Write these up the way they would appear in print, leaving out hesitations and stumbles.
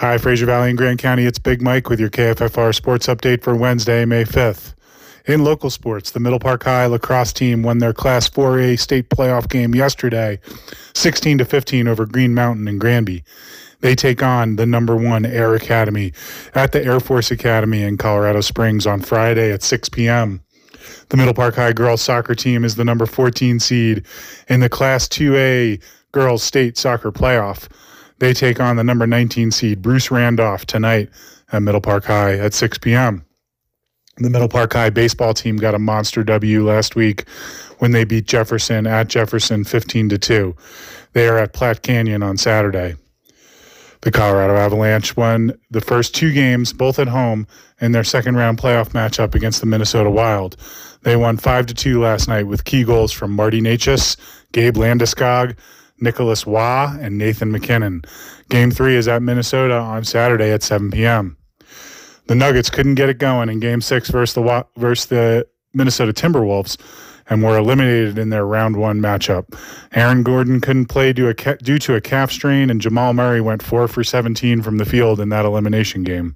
Hi, Fraser Valley and Grand County. It's Big Mike with your KFFR sports update for Wednesday, May 5th. In local sports, the Middle Park High lacrosse team won their Class 4A state playoff game yesterday, 16-15 over Green Mountain and Granby. They take on the number 1 Air Academy at the Air Force Academy in Colorado Springs on Friday at 6 p.m. The Middle Park High girls soccer team is the number 14 seed in the Class 2A girls state soccer playoff. They take on the number 19 seed Bruce Randolph tonight at Middle Park High at 6 p.m. The Middle Park High baseball team got a monster W last week when they beat Jefferson at Jefferson 15-2. They are at Platte Canyon on Saturday. The Colorado Avalanche won the first 2 games, both at home, in their second-round playoff matchup against the Minnesota Wild. They won 5-2 last night with key goals from Marty Necas, Gabe Landeskog, Nicholas Waugh, and Nathan McKinnon. Game 3 is at Minnesota on Saturday at 7 p.m. The Nuggets couldn't get it going in Game 6 versus the Minnesota Timberwolves and were eliminated in their Round 1 matchup. Aaron Gordon couldn't play due to a calf strain, and Jamal Murray went 4 for 17 from the field in that elimination game.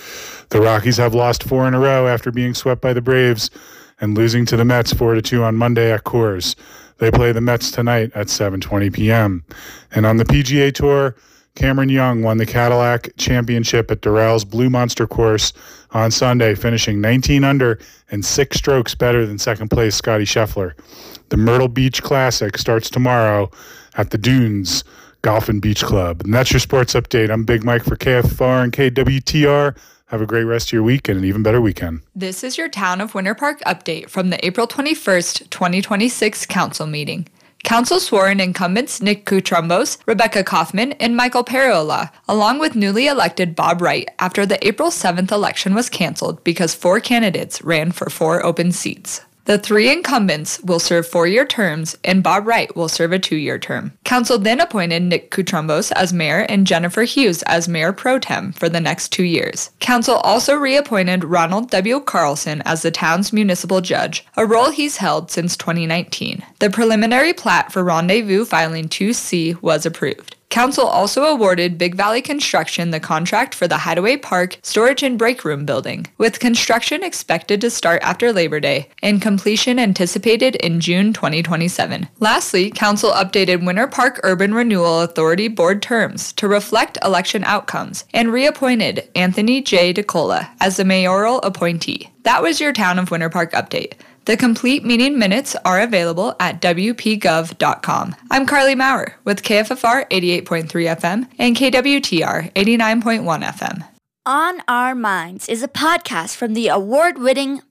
The Rockies have lost 4 in a row after being swept by the Braves and losing to the Mets 4-2 on Monday at Coors. They play the Mets tonight at 7:20 p.m. And on the PGA Tour, Cameron Young won the Cadillac Championship at Doral Blue Monster course on Sunday, finishing 19 under and 6 strokes better than second place Scotty Scheffler. The Myrtle Beach Classic starts tomorrow at the Dunes Golf and Beach Club. And that's your sports update. I'm Big Mike for KFR and KWTR. Have a great rest of your week and an even better weekend. This is your Town of Winter Park update from the April 21st, 2026 council meeting. Council swore in incumbents Nick Kutrombos, Rebecca Kaufman, and Michael Periola, along with newly elected Bob Wright after the April 7th election was canceled because 4 candidates ran for 4 open seats. The 3 incumbents will serve 4-year terms, and Bob Wright will serve a 2-year term. Council then appointed Nick Kutrombos as mayor and Jennifer Hughes as mayor pro tem for the next 2 years. Council also reappointed Ronald W. Carlson as the town's municipal judge, a role he's held since 2019. The preliminary plat for Rendezvous Filing 2C was approved. Council also awarded Big Valley Construction the contract for the Hideaway Park Storage and Break Room building, with construction expected to start after Labor Day and completion anticipated in June 2027. Lastly, Council updated Winter Park Urban Renewal Authority board terms to reflect election outcomes and reappointed Anthony J. DeCola as the mayoral appointee. That was your Town of Winter Park update. The complete meeting minutes are available at wpgov.com. I'm Carly Maurer with KFFR 88.3 FM and KWTR 89.1 FM. On Our Minds is a podcast from the award-winning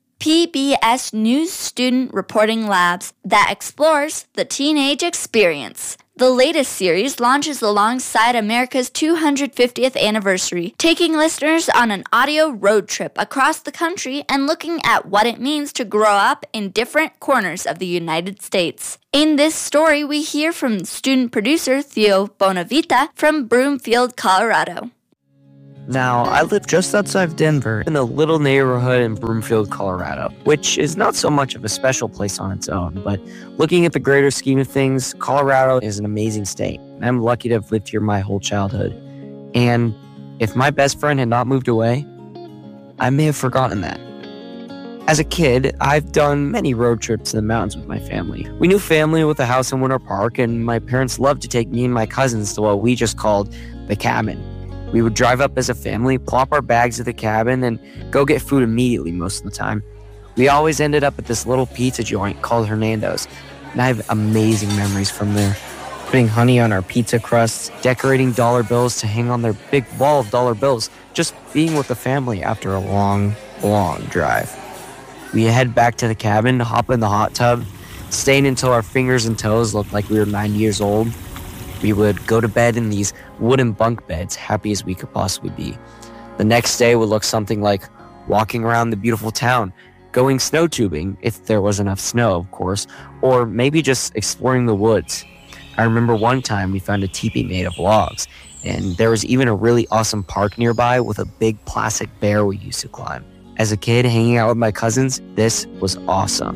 PBS News Student Reporting Labs that explores the teenage experience. The latest series launches alongside America's 250th anniversary, taking listeners on an audio road trip across the country and looking at what it means to grow up in different corners of the United States. In this story, we hear from student producer Theo Bonavita from Broomfield, Colorado. Now, I live just outside of Denver in a little neighborhood in Broomfield, Colorado, which is not so much of a special place on its own, but looking at the greater scheme of things, Colorado is an amazing state. I'm lucky to have lived here my whole childhood. And if my best friend had not moved away, I may have forgotten that. As a kid, I've done many road trips to the mountains with my family. We knew family with a house in Winter Park, and my parents loved to take me and my cousins to what we just called the cabin. We would drive up as a family, plop our bags at the cabin, and go get food immediately most of the time. We always ended up at this little pizza joint called Hernando's, and I have amazing memories from there. Putting honey on our pizza crusts, decorating dollar bills to hang on their big wall of dollar bills, just being with the family after a long, long drive. We head back to the cabin, hop in the hot tub, staying until our fingers and toes looked like we were 9 years old. We would go to bed in these wooden bunk beds, happy as we could possibly be. The next day would look something like walking around the beautiful town, going snow tubing, if there was enough snow, of course, or maybe just exploring the woods. I remember one time we found a teepee made of logs, and there was even a really awesome park nearby with a big plastic bear we used to climb. As a kid, hanging out with my cousins, this was awesome.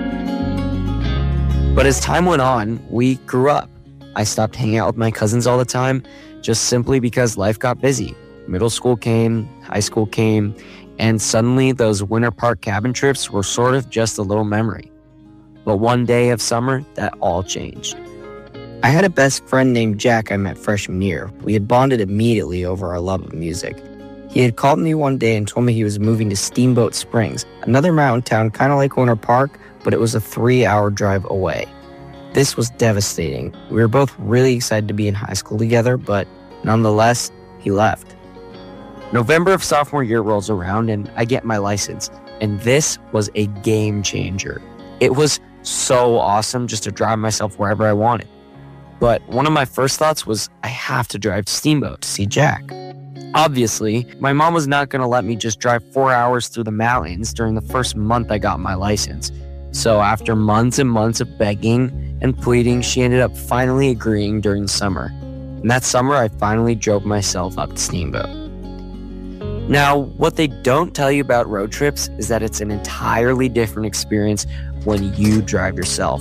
But as time went on, we grew up. I stopped hanging out with my cousins all the time, just simply because life got busy. Middle school came, high school came, and suddenly those Winter Park cabin trips were sort of just a little memory. But one day of summer, that all changed. I had a best friend named Jack I met freshman year. We had bonded immediately over our love of music. He had called me one day and told me he was moving to Steamboat Springs, another mountain town kind of like Winter Park, but it was a 3-hour drive away. This was devastating. We were both really excited to be in high school together, but nonetheless, he left. November of sophomore year rolls around and I get my license, and this was a game changer. It was so awesome just to drive myself wherever I wanted. But one of my first thoughts was I have to drive to Steamboat to see Jack. Obviously, my mom was not going to let me just drive 4 hours through the mountains during the first month I got my license. So after months and months of begging and pleading, she ended up finally agreeing during the summer. And that summer, I finally drove myself up to Steamboat. Now, what they don't tell you about road trips is that it's an entirely different experience when you drive yourself.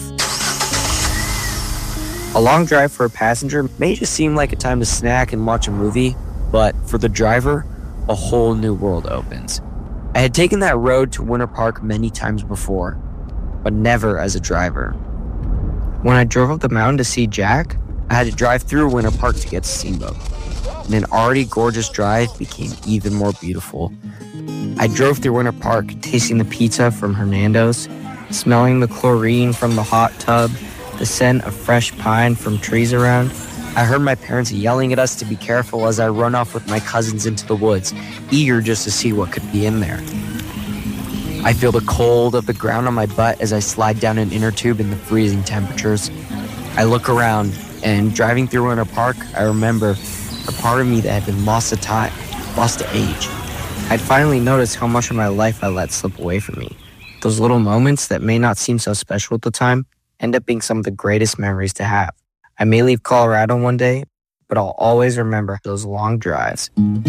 A long drive for a passenger may just seem like a time to snack and watch a movie, but for the driver, a whole new world opens. I had taken that road to Winter Park many times before, but never as a driver. When I drove up the mountain to see Jack, I had to drive through Winter Park to get to Steamboat. And an already gorgeous drive became even more beautiful. I drove through Winter Park, tasting the pizza from Hernando's, smelling the chlorine from the hot tub, the scent of fresh pine from trees around. I heard my parents yelling at us to be careful as I run off with my cousins into the woods, eager just to see what could be in there. I feel the cold of the ground on my butt as I slide down an inner tube in the freezing temperatures. I look around, and driving through Winter Park, I remember a part of me that had been lost to time, lost to age. I'd finally noticed how much of my life I let slip away from me. Those little moments that may not seem so special at the time end up being some of the greatest memories to have. I may leave Colorado one day, but I'll always remember those long drives.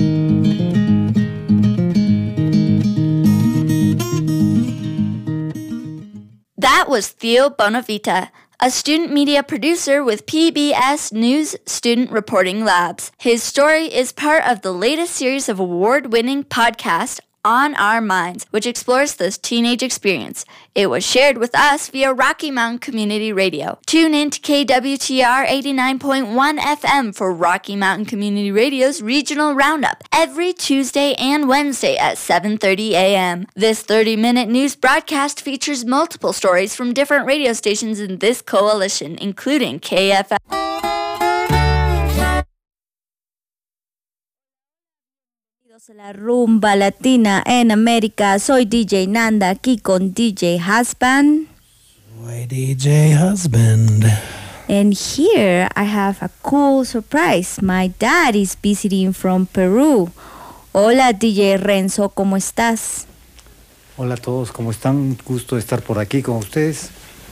That was Theo Bonavita, a student media producer with PBS News Student Reporting Labs. His story is part of the latest series of award-winning podcasts On Our Minds, which explores this teenage experience. It was shared with us via Rocky Mountain Community Radio. Tune in to KWTR 89.1 FM for Rocky Mountain Community Radio's Regional Roundup every Tuesday and Wednesday at 7:30 a.m. This 30-minute news broadcast features multiple stories from different radio stations in this coalition, including KFF. La rumba latina en América. Soy DJ Nanda aquí con DJ Husband. Soy DJ Husband. And here I have a cool surprise. My dad is visiting from Peru. Hola DJ Renzo, ¿cómo estás? Hola a todos, ¿cómo están? Gusto de estar por aquí con ustedes.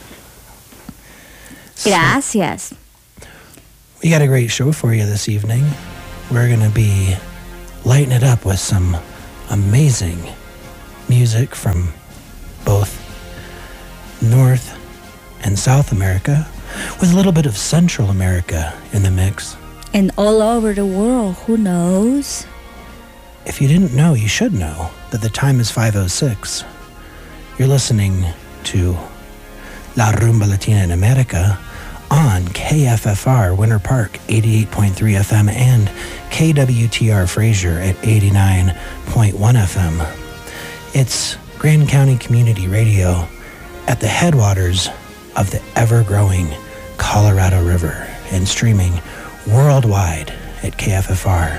Gracias. We got a great show for you this evening. We're going to be lighten it up with some amazing music from both North and South America, with a little bit of Central America in the mix. And all over the world, who knows? If you didn't know, you should know that the time is 5:06. You're listening to La Rumba Latina en America on KFFR Winter Park 88.3 FM and KWTR Fraser at 89.1 FM. It's Grand County Community Radio at the headwaters of the ever-growing Colorado River and streaming worldwide at kffr.org.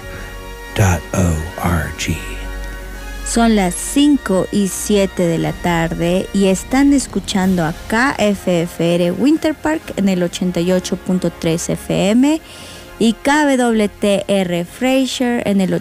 Son las 5:07 de la tarde y están escuchando a KFFR Winter Park en el 88.3 FM y KWTR Fraser en el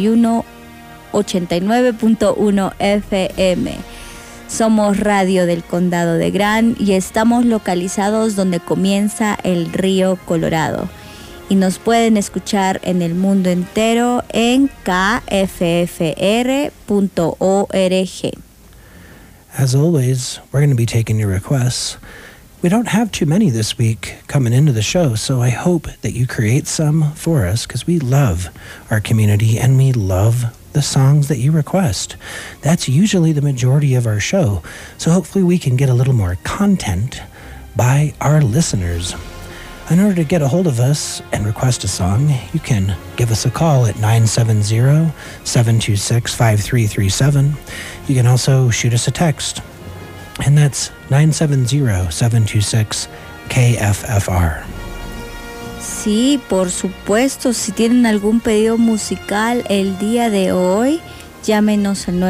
89.1 FM. Somos Radio del Condado de Grand y estamos localizados donde comienza el río Colorado. Y nos pueden escuchar en el mundo entero en kffr.org. As always, we're going to be taking your requests. We don't have too many this week coming into the show, so I hope that you create some for us because we love our community and we love the songs that you request. That's usually the majority of our show, so hopefully we can get a little more content by our listeners. In order to get a hold of us and request a song, you can give us a call at 970-726-5337. You can also shoot us a text, and that's 970-726-KFFR. Sí, por supuesto, si tienen algún pedido musical el día de hoy, llámenos al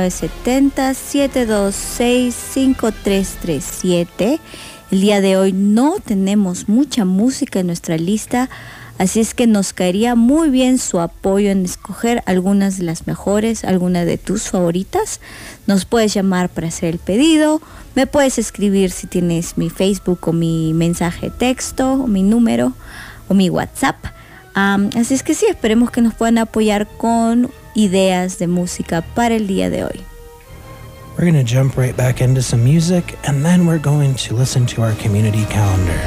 970-726-5337. El día de hoy no tenemos mucha música en nuestra lista, así es que nos caería muy bien su apoyo en escoger algunas de las mejores, algunas de tus favoritas. Nos puedes llamar para hacer el pedido, me puedes escribir si tienes mi Facebook o mi mensaje de texto o mi número o mi WhatsApp. Así es que sí, esperemos que nos puedan apoyar con ideas de música para el día de hoy. We're going to jump right back into some music, and then we're going to listen to our community calendar.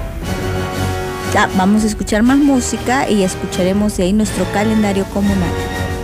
Ya, vamos a escuchar más música y escucharemos de ahí nuestro calendario comunal.